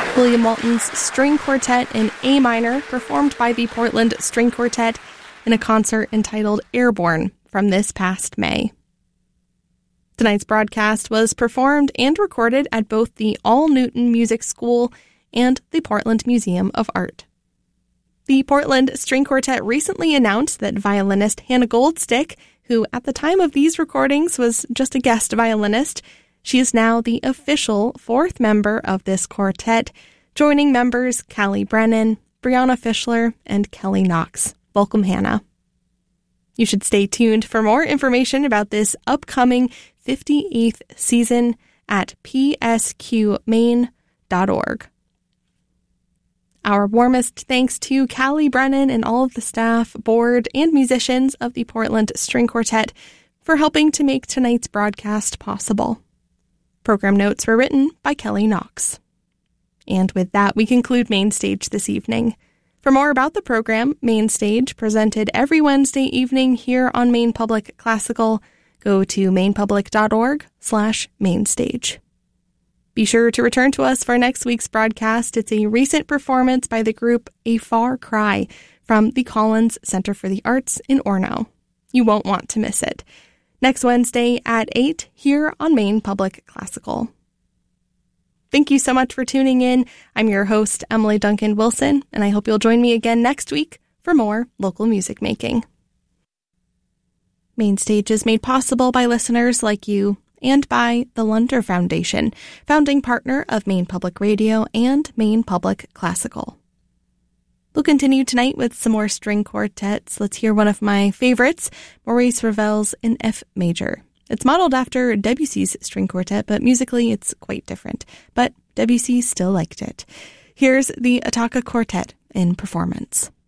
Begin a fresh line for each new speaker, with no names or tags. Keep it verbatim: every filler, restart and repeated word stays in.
William Walton's String Quartet in A minor, performed by the Portland String Quartet in a concert entitled Airborne from this past May. Tonight's broadcast was performed and recorded at both the All Newton Music School and the Portland Museum of Art. The Portland String Quartet recently announced that violinist Hannah Goldstick, who at the time of these recordings was just a guest violinist, she is now the official fourth member of this quartet, joining members Callie Brennan, Brianna Fischler, and Kelly Knox. Welcome, Hannah. You should stay tuned for more information about this upcoming fifty-eighth season at p s q maine dot org. Our warmest thanks to Callie Brennan and all of the staff, board, and musicians of the Portland String Quartet for helping to make tonight's broadcast possible. Program notes were written by Kelly Knox. And with that, we conclude Main Stage this evening. For more about the program, Main Stage, presented every Wednesday evening here on Maine Public Classical, go to mainpublic.org slash mainstage. Be sure to return to us for next week's broadcast. It's a recent performance by the group A Far Cry from the Collins Center for the Arts in Orono. You won't want to miss it. Next Wednesday at eight here on Maine Public Classical. Thank you so much for tuning in. I'm your host, Emily Duncan Wilson, and I hope you'll join me again next week for more local music making. Main Stage is made possible by listeners like you and by the Lunder Foundation, founding partner of Maine Public Radio and Maine Public Classical. We'll continue tonight with some more string quartets. Let's hear one of my favorites, Maurice Ravel's in F major. It's modeled after Debussy's string quartet, but musically it's quite different. But Debussy still liked it. Here's the Attacca Quartet in performance.